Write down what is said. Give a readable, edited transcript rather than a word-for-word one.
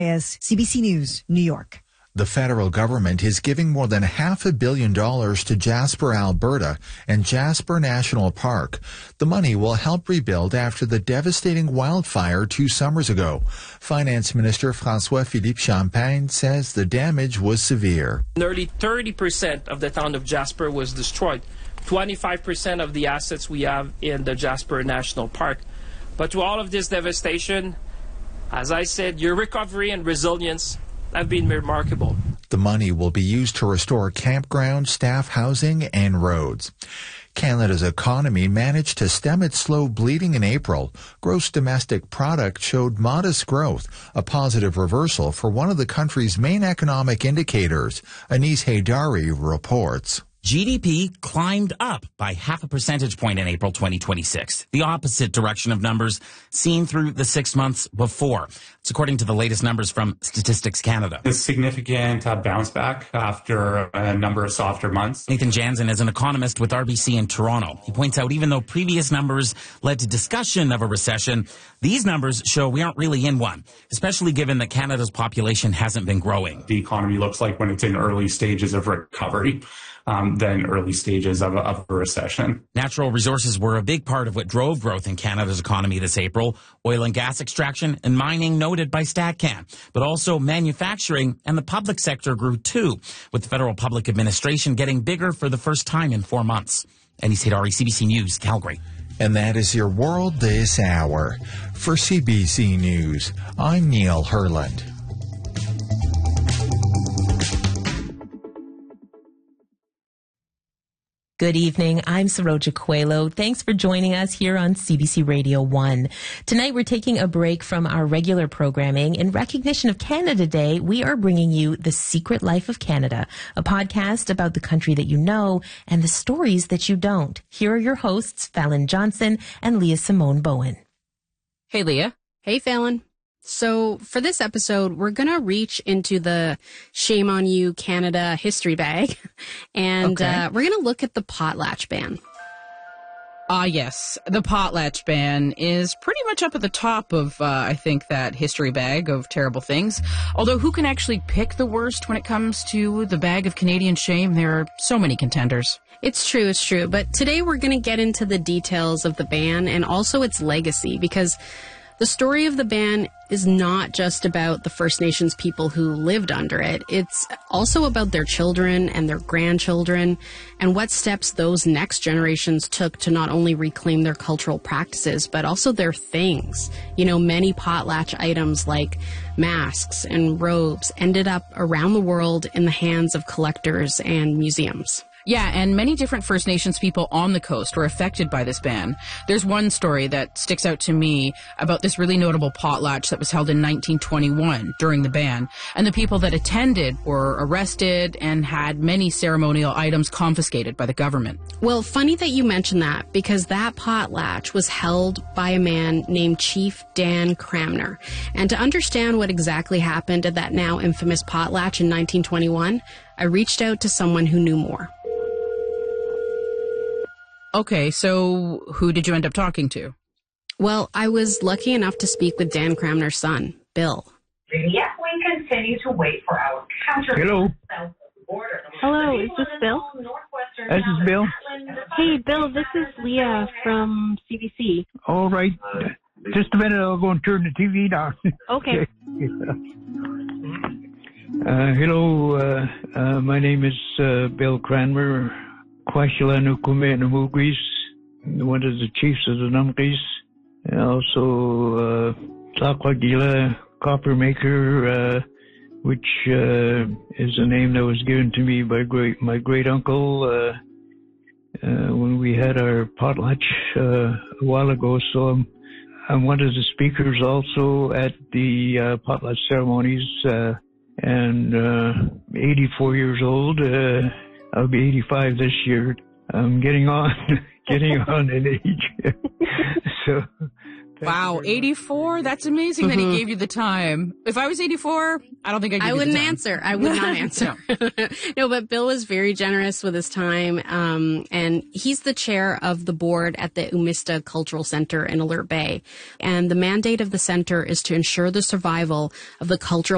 As CBC News, New York. The federal government is giving more than $500 million to Jasper, Alberta and Jasper National Park. The money will help rebuild after the devastating wildfire 2 summers ago. Finance Minister François-Philippe Champagne says the damage was severe. Nearly 30% of the town of Jasper was destroyed. 25% of the assets we have in the Jasper National Park. But to all of this devastation, as I said, your recovery and resilience have been remarkable. The money will be used to restore campgrounds, staff housing, and roads. Canada's economy managed to stem its slow bleeding in April. Gross domestic product showed modest growth, a positive reversal for one of the country's main economic indicators. Anis Haydari reports. GDP climbed up by 0.5 percentage point in April 2026, the opposite direction of numbers seen through the 6 months before. It's according to the latest numbers from Statistics Canada. A significant bounce back after a number of softer months. Nathan Jansen is an economist with RBC in Toronto. He points out even though previous numbers led to discussion of a recession, these numbers show we aren't really in one, especially given that Canada's population hasn't been growing. The economy looks like when it's in early stages of recovery. Than early stages of a recession. Natural resources were a big part of what drove growth in Canada's economy this April. Oil and gas extraction and mining noted by StatCan. But also manufacturing and the public sector grew too, with the federal public administration getting bigger for the first time in 4 months. Anis Haydari, CBC News, Calgary. And that is your world this hour. For CBC News, I'm Neil Herland. Good evening. I'm Saroja Coelho. Thanks for joining us here on CBC Radio 1. Tonight, we're taking a break from our regular programming. In recognition of Canada Day, we are bringing you The Secret Life of Canada, a podcast about the country that you know and the stories that you don't. Here are your hosts, Fallon Johnson and Leah Simone Bowen. Hey, Leah. Hey, Fallon. So for this episode, we're going to reach into the Shame on You Canada history bag, and we're going to look at the potlatch ban. Yes. The potlatch ban is pretty much up at the top of, I think, that history bag of terrible things. Although who can actually pick the worst when it comes to the bag of Canadian shame? There are so many contenders. It's true. But today we're going to get into the details of the ban and also its legacy, because the story of the ban is not just about the First Nations people who lived under it. It's also about their children and their grandchildren and what steps those next generations took to not only reclaim their cultural practices, but also their things. You know, many potlatch items like masks and robes ended up around the world in the hands of collectors and museums. Yeah, and many different First Nations people on the coast were affected by this ban. There's one story that sticks out to me about this really notable potlatch that was held in 1921 during the ban. And the people that attended were arrested and had many ceremonial items confiscated by the government. Well, funny that you mentioned that, because that potlatch was held by a man named Chief Dan Cramner. And to understand what exactly happened at that now infamous potlatch in 1921, I reached out to someone who knew more. Okay, so who did you end up talking to? Well, I was lucky enough to speak with Dan Cramner's son, Bill. Yes, we continue to wait for our counter. Hello. Hello, is this Bill? This is Bill. Hey, Bill, this is Leah from CBC. All right. Just a minute, I'll go and turn the TV down. Okay. Hello, my name is Bill Cranmer. Kwashilanukume Namugris, one of the chiefs of the Namgis, and also Tlakwagila Copper Maker, which is a name that was given to me by my great uncle when we had our potlatch a while ago. So I'm one of the speakers also at the potlatch ceremonies, and 84 years old. I'll be 85 this year. I'm getting on in age. So, wow, 84? That's amazing that he gave you the time. If I was 84, I don't think I'd give you the time. I wouldn't answer. I would not answer. No, but Bill was very generous with his time. And he's the chair of the board at the Umista Cultural Center in Alert Bay. And the mandate of the center is to ensure the survival of the cultural